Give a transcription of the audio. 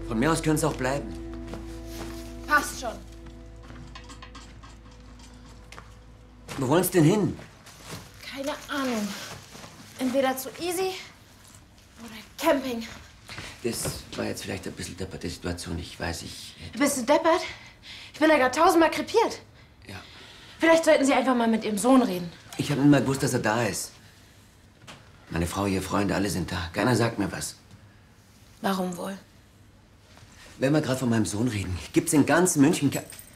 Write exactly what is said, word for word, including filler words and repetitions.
Von mir aus können es auch bleiben. Passt schon. Wo wollen Sie denn hin? Keine Ahnung. Entweder zu easy oder Camping. Das war jetzt vielleicht ein bisschen depperte Situation. Ich weiß, ich... Bist du deppert? Ich bin da gerade tausendmal krepiert. Ja. Vielleicht sollten Sie einfach mal mit Ihrem Sohn reden. Ich habe nicht mal gewusst, dass er da ist. Meine Frau, ihr Freunde, alle sind da. Keiner sagt mir was. Warum wohl? Wenn wir gerade von meinem Sohn reden, gibt's in ganz München... ke-